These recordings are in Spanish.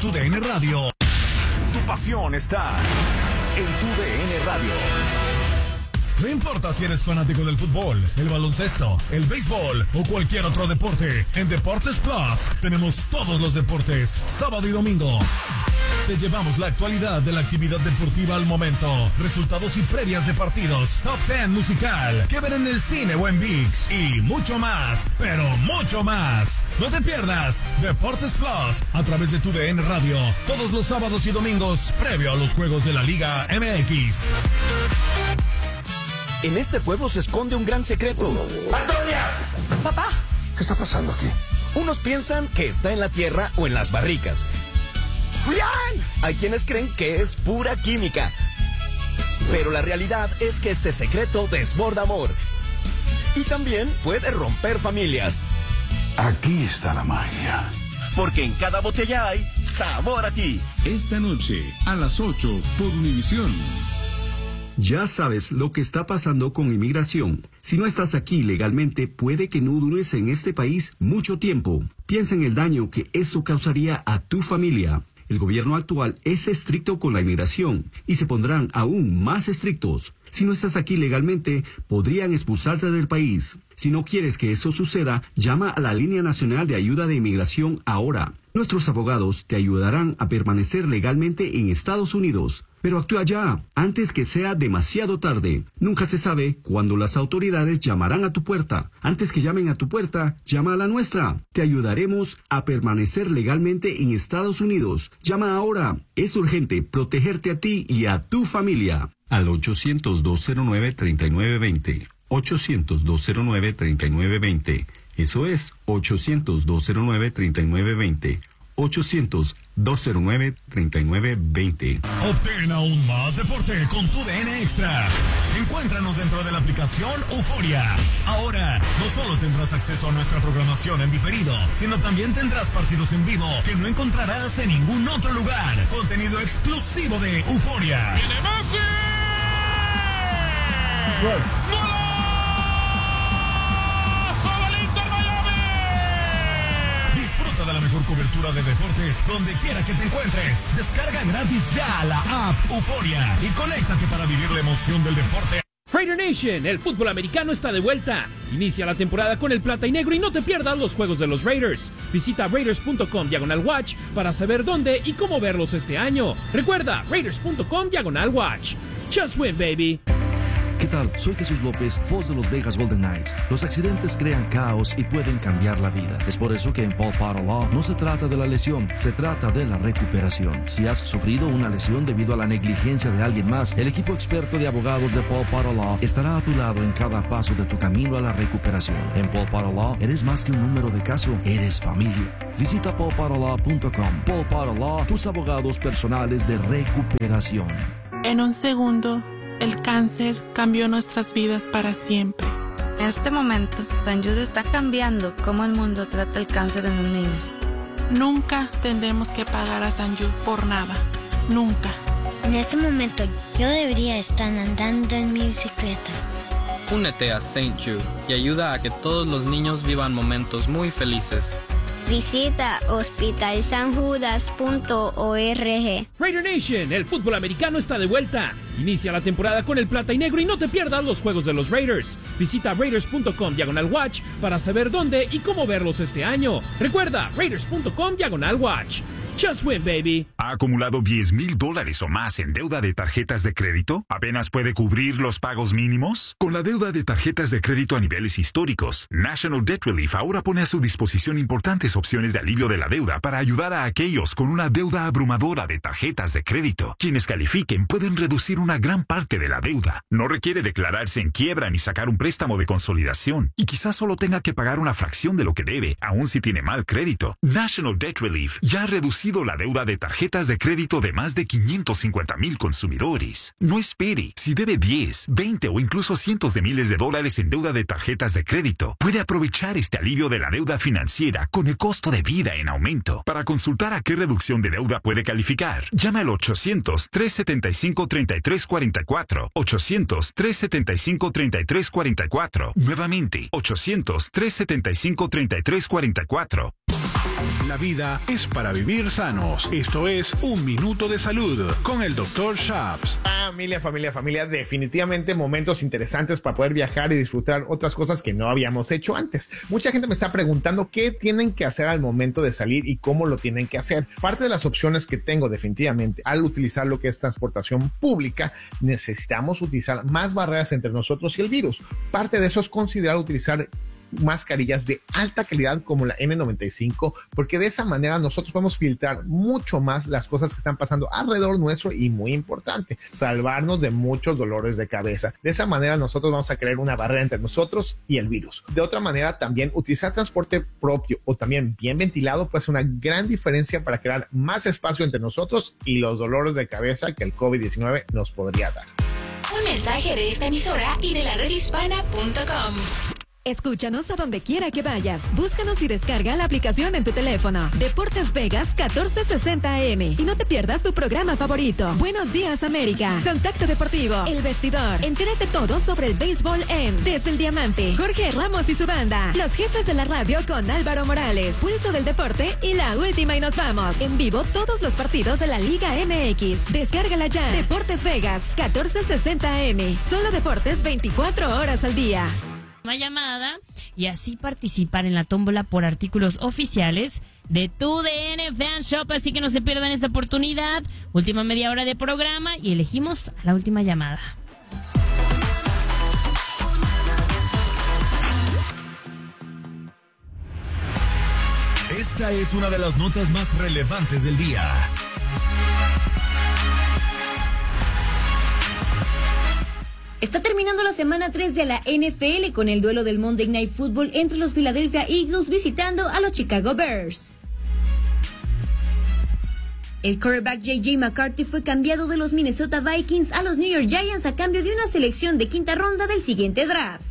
Tu DN Radio. Tu pasión está en Tu DN Radio. No importa si eres fanático del fútbol, el baloncesto, el béisbol o cualquier otro deporte, en Deportes Plus tenemos todos los deportes, sábado y domingo. Te llevamos la actualidad de la actividad deportiva al momento, resultados y previas de partidos, top 10 musical, que ver en el cine o en ViX y mucho más, pero mucho más. No te pierdas Deportes Plus a través de Tu DN Radio, todos los sábados y domingos, previo a los juegos de la Liga MX. En este pueblo se esconde un gran secreto. ¡Antonia! Papá. ¿Qué está pasando aquí? Unos piensan que está en la tierra o en las barricas. ¡Julián! Hay quienes creen que es pura química. Pero la realidad es que este secreto desborda amor. Y también puede romper familias. Aquí está la magia. Porque en cada botella hay sabor a ti. Esta noche, a las 8, por Univisión. Ya sabes lo que está pasando con inmigración. Si no estás aquí legalmente, puede que no dures en este país mucho tiempo. Piensa en el daño que eso causaría a tu familia. El gobierno actual es estricto con la inmigración y se pondrán aún más estrictos. Si no estás aquí legalmente, podrían expulsarte del país. Si no quieres que eso suceda, llama a la Línea Nacional de Ayuda de Inmigración ahora. Nuestros abogados te ayudarán a permanecer legalmente en Estados Unidos. Pero actúa ya, antes que sea demasiado tarde. Nunca se sabe cuándo las autoridades llamarán a tu puerta. Antes que llamen a tu puerta, llama a la nuestra. Te ayudaremos a permanecer legalmente en Estados Unidos. Llama ahora. Es urgente protegerte a ti y a tu familia. Al 800-209-3920. 800-209-3920. Eso es 800-209-3920. 800-209-3920. Obtén aún más deporte con Tu DN Extra. Encuéntranos dentro de la aplicación Euforia. Ahora, no solo tendrás acceso a nuestra programación en diferido, sino también tendrás partidos en vivo que no encontrarás en ningún otro lugar. Contenido exclusivo de Euforia. ¡Viene Messi! ¡Gol! Disfruta de la mejor cobertura de deportes donde quiera que te encuentres. Descarga gratis ya la app Euforia y conéctate para vivir la emoción del deporte. Raider Nation, el fútbol americano está de vuelta. Inicia la temporada con el plata y negro y no te pierdas los juegos de los Raiders. Visita raiders.com/watch para saber dónde y cómo verlos este año. Recuerda, raiders.com/watch. Just win, baby. ¿Qué tal? Soy Jesús López, voz de los Vegas Golden Knights. Los accidentes crean caos y pueden cambiar la vida. Es por eso que en Paul Potter Law no se trata de la lesión, se trata de la recuperación. Si has sufrido una lesión debido a la negligencia de alguien más, el equipo experto de abogados de Paul Potter Law estará a tu lado en cada paso de tu camino a la recuperación. En Paul Potter Law eres más que un número de caso, eres familia. Visita paulpotterlaw.com. Paul Potter Law, tus abogados personales de recuperación. En un segundo, el cáncer cambió nuestras vidas para siempre. En este momento, St. Jude está cambiando cómo el mundo trata el cáncer en los niños. Nunca tendremos que pagar a St. Jude por nada. Nunca. En ese momento, yo debería estar andando en mi bicicleta. Únete a St. Jude y ayuda a que todos los niños vivan momentos muy felices. Visita hospitalsanjudas.org. Raider Nation, el fútbol americano está de vuelta. Inicia la temporada con el plata y negro y no te pierdas los juegos de los Raiders. Visita raiders.com/watch para saber dónde y cómo verlos este año. Recuerda, raiders.com/watch. Just win, baby. ¿Ha acumulado $10,000 o más en deuda de tarjetas de crédito? ¿Apenas puede cubrir los pagos mínimos? Con la deuda de tarjetas de crédito a niveles históricos, National Debt Relief ahora pone a su disposición importantes opciones de alivio de la deuda para ayudar a aquellos con una deuda abrumadora de tarjetas de crédito. Quienes califiquen pueden reducir una gran parte de la deuda. No requiere declararse en quiebra ni sacar un préstamo de consolidación. Y quizás solo tenga que pagar una fracción de lo que debe, aun si tiene mal crédito. National Debt Relief ya ha reducido la deuda de tarjetas de crédito de más de 550,000 consumidores. No espere. Si debe 10, 20 o incluso cientos de miles de dólares en deuda de tarjetas de crédito, puede aprovechar este alivio de la deuda financiera con el costo de vida en aumento. Para consultar a qué reducción de deuda puede calificar, llama al 800-375-3344. 800-375-3344. Nuevamente, 800-375-3344. La vida es para vivir sanos. Esto es Un Minuto de Salud con el Dr. Shaps. Familia, definitivamente momentos interesantes para poder viajar y disfrutar otras cosas que no habíamos hecho antes. Mucha gente me está preguntando qué tienen que hacer al momento de salir y cómo lo tienen que hacer. Parte de las opciones que tengo definitivamente al utilizar lo que es transportación pública, necesitamos utilizar más barreras entre nosotros y el virus. Parte de eso es considerar utilizar mascarillas de alta calidad como la N95, porque de esa manera nosotros podemos filtrar mucho más las cosas que están pasando alrededor nuestro y, muy importante, salvarnos de muchos dolores de cabeza. De esa manera nosotros vamos a crear una barrera entre nosotros y el virus. De otra manera, también utilizar transporte propio o también bien ventilado puede ser una gran diferencia para crear más espacio entre nosotros y los dolores de cabeza que el COVID-19 nos podría dar. Un mensaje de esta emisora y de la redhispana.com. Escúchanos a donde quiera que vayas. Búscanos y descarga la aplicación en tu teléfono. Deportes Vegas 1460 AM. Y no te pierdas tu programa favorito. Buenos Días América. Contacto Deportivo. El Vestidor. Entérate todo sobre el béisbol en Desde el Diamante. Jorge Ramos y su banda. Los Jefes de la Radio con Álvaro Morales. Pulso del Deporte y La Última y Nos Vamos. En vivo todos los partidos de la Liga MX. Descárgala ya. Deportes Vegas 1460 AM. Solo deportes 24 horas al día. Una llamada y así participar en la tómbola por artículos oficiales de tu DN Fan Shop, así que no se pierdan esta oportunidad. Última media hora de programa y elegimos a la última llamada. Esta es una de las notas más relevantes del día. Está terminando la semana 3 de la NFL con el duelo del Monday Night Football entre los Philadelphia Eagles visitando a los Chicago Bears. El quarterback J.J. McCarthy fue cambiado de los Minnesota Vikings a los New York Giants a cambio de una selección de quinta ronda del siguiente draft.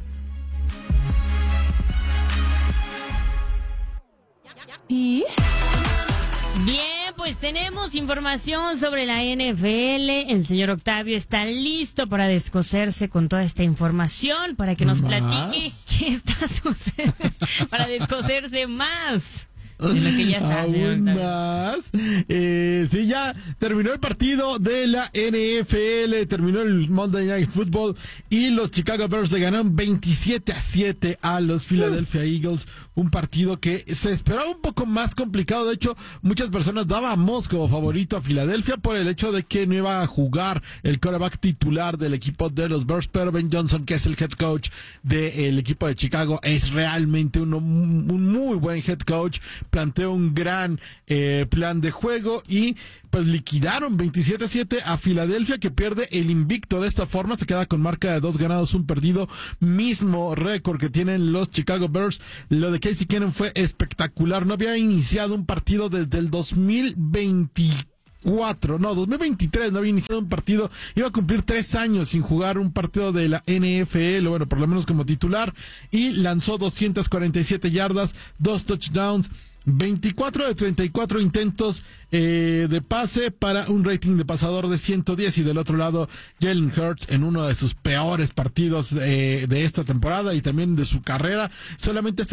¿Y? Bien, pues tenemos información sobre la NFL. El señor Octavio está listo para descoserse con toda esta información, para que nos platique qué está sucediendo, para descoserse más de lo que ya está, señor Octavio. Más. Sí, ya terminó el partido de la NFL, terminó el Monday Night Football y los Chicago Bears le ganaron 27-7 a los Philadelphia Eagles. Un partido que se esperaba un poco más complicado. De hecho, muchas personas dábamos como favorito a Filadelfia por el hecho de que no iba a jugar el quarterback titular del equipo de los Bears, pero Ben Johnson, que es el head coach del equipo de Chicago, es realmente un muy buen head coach. Planteó un gran plan de juego y pues liquidaron 27-7 a Filadelfia, que pierde el invicto de esta forma, se queda con marca de 2 ganados, 1 perdido, mismo récord que tienen los Chicago Bears. Lo de Casey Keenum fue espectacular, no había iniciado un partido desde el 2023 no había iniciado un partido, iba a cumplir 3 años sin jugar un partido de la NFL, bueno, por lo menos como titular, y lanzó 247 yardas, 2 touchdowns, 24 de 34 intentos de pase para un rating de pasador de 110, y del otro lado Jalen Hurts en uno de sus peores partidos de esta temporada y también de su carrera, solamente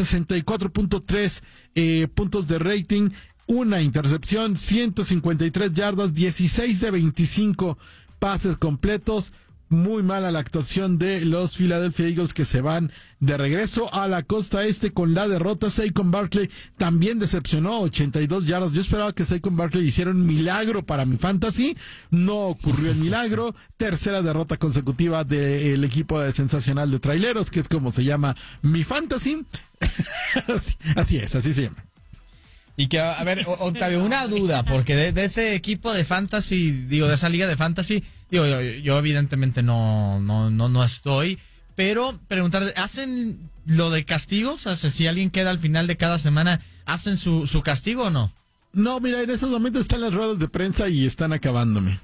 64.3 puntos de rating, una intercepción, 153 yardas, 16 de 25 pases completos. Muy mala la actuación de los Philadelphia Eagles, que se van de regreso a la costa este con la derrota. Saquon Barkley también decepcionó, 82 yardas. Yo esperaba que Saquon Barkley hiciera un milagro para mi fantasy. No ocurrió el milagro. Tercera derrota consecutiva del equipo de sensacional de traileros, que es como se llama mi fantasy. así se llama. Y que, a ver, Octavio, una duda, porque de ese equipo de fantasy, de esa liga de fantasy, yo evidentemente no estoy, pero preguntar, ¿hacen lo de castigos? O sea, si alguien queda al final de cada semana, ¿hacen su castigo o no? No, mira, en esos momentos están las ruedas de prensa y están acabándome.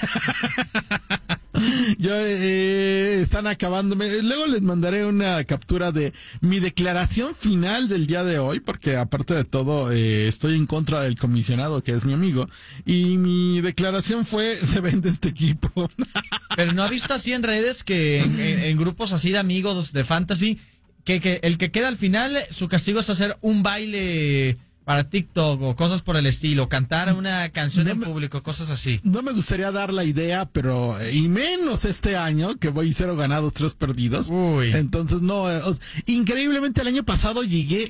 Están acabándome. Luego les mandaré una captura de mi declaración final del día de hoy, porque aparte de todo estoy en contra del comisionado, que es mi amigo, y mi declaración fue: se vende este equipo. Pero ¿no ha visto así en redes que en grupos así de amigos de fantasy que el que queda al final, su castigo es hacer un baile para TikTok o cosas por el estilo, cantar una canción en público, cosas así. No me gustaría dar la idea, pero y menos este año, que voy 0 ganados, 3 perdidos. Uy. Entonces, no, increíblemente el año pasado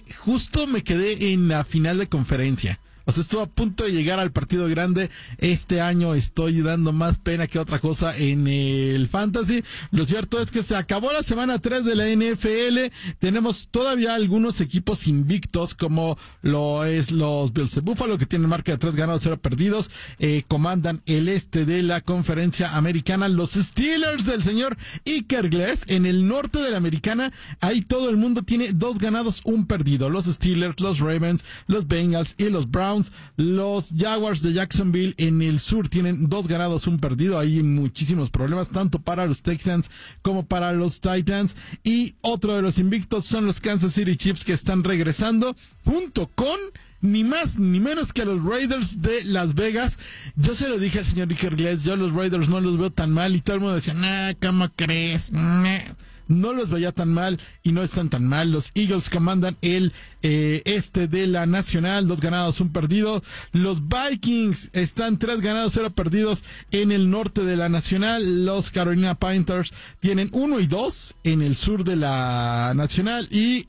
me quedé en la final de conferencia. O sea, estuve a punto de llegar al partido grande. Este año estoy dando más pena que otra cosa en el fantasy. Lo cierto es que se acabó la semana 3 de la NFL. Tenemos todavía algunos equipos invictos, como lo es los Bills de Buffalo, que tienen marca de 3 ganados, 0 perdidos. Comandan el este de la conferencia americana. Los Steelers del señor Iker Glass, en el norte de la americana. Ahí todo el mundo tiene 2 ganados, 1 perdido. Los Steelers, los Ravens, los Bengals y los Browns. Los Jaguars de Jacksonville en el sur tienen 2 ganados, 1 perdido. Ahí hay muchísimos problemas, tanto para los Texans como para los Titans. Y otro de los invictos son los Kansas City Chiefs, que están regresando junto con ni más ni menos que los Raiders de Las Vegas. Yo se lo dije al señor Iker Glass, yo los Raiders no los veo tan mal, y todo el mundo decía, nah, ¿cómo crees? Nah. No los veía tan mal y no están tan mal. Los Eagles comandan el este de la Nacional, 2 ganados, 1 perdido. Los Vikings están 3 ganados, 0 perdidos en el norte de la Nacional. Los Carolina Panthers tienen 1 y 2 en el sur de la Nacional. Y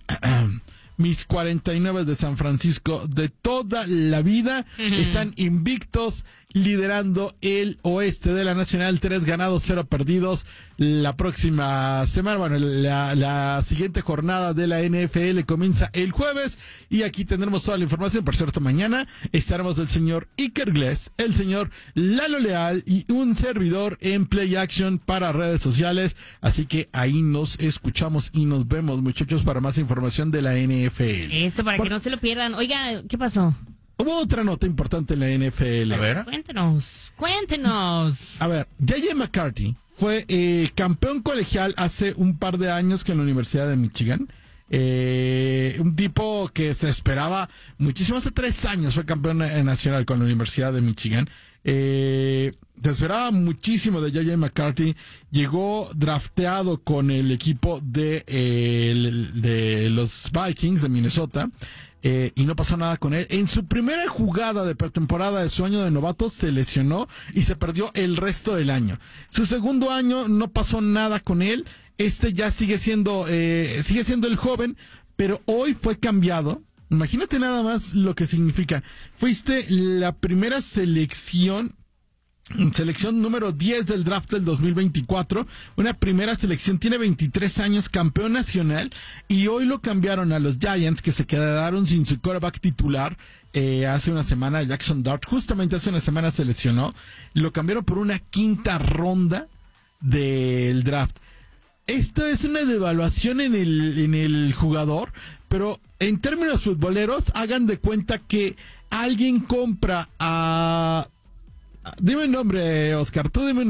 mis 49 de San Francisco de toda la vida están invictos, liderando el oeste de la Nacional, 3 ganados, 0 perdidos. La próxima semana, bueno, la siguiente jornada de la NFL comienza el jueves, y aquí tendremos toda la información. Por cierto, mañana estaremos del señor Iker Glass, el señor Lalo Leal y un servidor en Play Action para redes sociales, así que ahí nos escuchamos y nos vemos, muchachos, para más información de la NFL. Esto, para que no se lo pierdan. Oiga, ¿qué pasó? Hubo otra nota importante en la NFL. A ver. Cuéntenos. A ver, J.J. McCarthy fue campeón colegial hace un par de años con la Universidad de Michigan. Un tipo que se esperaba muchísimo. Hace 3 años fue campeón nacional con la Universidad de Michigan. Se esperaba muchísimo de J.J. McCarthy. Llegó drafteado con el equipo de los Vikings de Minnesota. Y no pasó nada con él. En su primera jugada de pretemporada de su año de novato se lesionó y se perdió el resto del año. Su segundo año no pasó nada con él. Ya sigue siendo el joven, pero hoy fue cambiado. Imagínate nada más lo que significa. Fuiste la primera selección número 10 del draft del 2024, una primera selección, tiene 23 años, campeón nacional, y hoy lo cambiaron a los Giants, que se quedaron sin su quarterback titular hace una semana. Jackson Dart, justamente hace una semana se lesionó, lo cambiaron por una 5ª ronda del draft. Esto es una devaluación en el jugador, pero en términos futboleros, hagan de cuenta que alguien compra a... Dime un nombre, Oscar, tú dime un